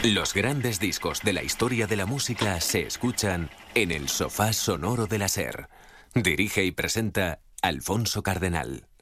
Los grandes discos de la historia de la música se escuchan en el sofá sonoro de la SER. Dirige y presenta Alfonso Cardenal.